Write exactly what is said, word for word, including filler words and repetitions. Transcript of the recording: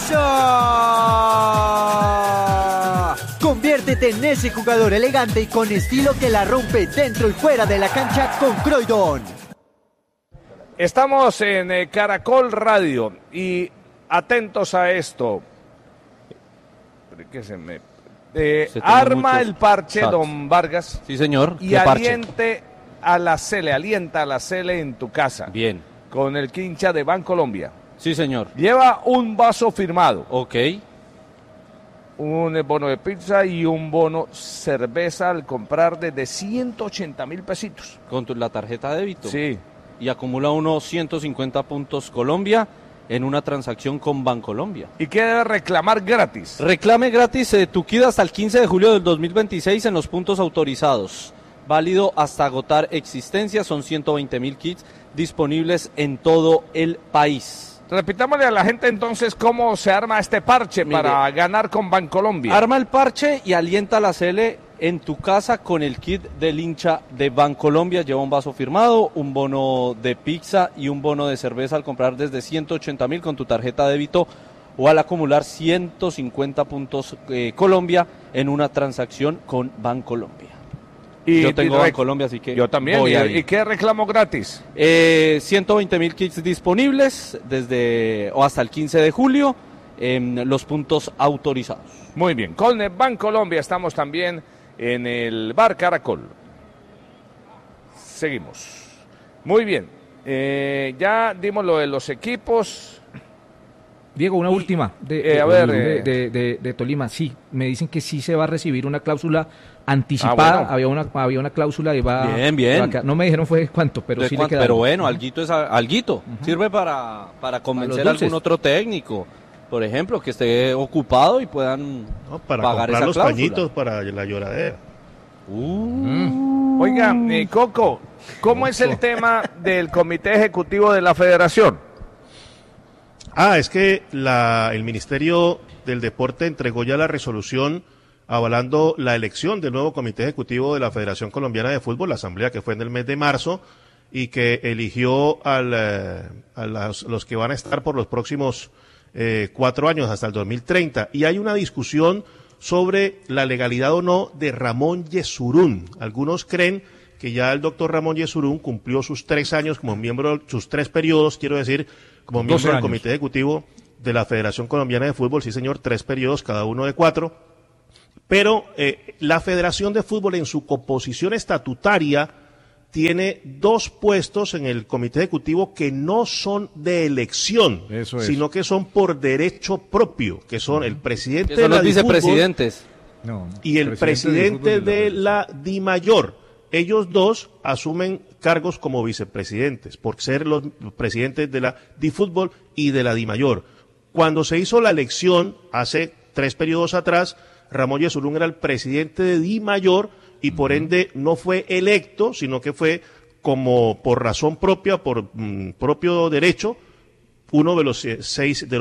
¡Golazo! Conviértete en ese jugador elegante y con estilo que la rompe dentro y fuera de la cancha con Croydon. Estamos en eh, Caracol Radio y atentos a esto. ¿Qué se me... Eh, arma el parche, chats. Don Vargas. Sí, señor. Y aliente a la Cele, alienta a la Cele en tu casa. Bien. Con el quincha de Bancolombia. Sí, señor. Lleva un vaso firmado. Ok. Un bono de pizza y un bono cerveza al comprar desde ciento ochenta mil pesitos. Con tu, la tarjeta de débito. Sí. Y acumula unos ciento cincuenta puntos Colombia en una transacción con Bancolombia. ¿Y qué debe reclamar gratis? Reclame gratis eh, tu kit hasta el quince de julio del dos mil veintiséis en los puntos autorizados. Válido hasta agotar existencia. Son ciento veinte mil kits disponibles en todo el país. Repitámosle a la gente entonces cómo se arma este parche. Mire, para ganar con Bancolombia. Arma el parche y alienta a la Cele en tu casa con el kit del hincha de Bancolombia. Lleva un vaso firmado, un bono de pizza y un bono de cerveza al comprar desde ciento ochenta mil con tu tarjeta de débito o al acumular ciento cincuenta puntos eh, Colombia en una transacción con Bancolombia. Y yo tengo Bancolombia, así que yo también. Voy ¿Y, ¿Y qué reclamo gratis? Eh, ciento veinte mil kits disponibles desde o hasta el quince de julio en los puntos autorizados. Muy bien. Con Bancolombia estamos también en el Bar Caracol. Seguimos. Muy bien. Eh, ya dimos lo de los equipos. Diego, una y, última de, eh, de, a ver, de, eh, de, de, de Tolima. Sí, me dicen que sí se va a recibir una cláusula anticipada. Ah, bueno. Había una había una cláusula y va. Bien, bien. Va a, no me dijeron fue cuánto, pero sí cuánto, le queda. Pero bueno, alguito es alguito. Uh-huh. Sirve para para convencer a algún otro técnico, por ejemplo, que esté ocupado y puedan no, para pagar comprar esa los cláusula. Pañitos para la lloradera. Uh. Mm. Oiga, eh, Coco, ¿cómo es el tema del comité ejecutivo de la federación? Ah, es que la, el Ministerio del Deporte entregó ya la resolución avalando la elección del nuevo comité ejecutivo de la Federación Colombiana de Fútbol, la asamblea que fue en el mes de marzo y que eligió al, eh, a las, los que van a estar por los próximos eh, cuatro años hasta el dos mil treinta. Y hay una discusión sobre la legalidad o no de Ramón Yesurún. Algunos creen que ya el doctor Ramón Yesurún cumplió sus tres años como miembro, sus tres periodos, quiero decir, como miembro del comité ejecutivo de la Federación Colombiana de Fútbol. Sí, señor, tres periodos, cada uno de cuatro. Pero eh, la Federación de Fútbol en su composición estatutaria tiene dos puestos en el comité ejecutivo que no son de elección, Eso es. sino que son por derecho propio, que son el presidente de la los vicepresidentes no, no, y el presidente, presidente de la DIMAYOR. Ellos dos asumen cargos como vicepresidentes por ser los presidentes de la DIFútbol y de la DIMAYOR. Cuando se hizo la elección hace tres periodos atrás, Ramón Yesurún era el presidente de DIMAYOR y por uh-huh. ende no fue electo, sino que fue como por razón propia, por mm, propio derecho, uno de los eh, seis de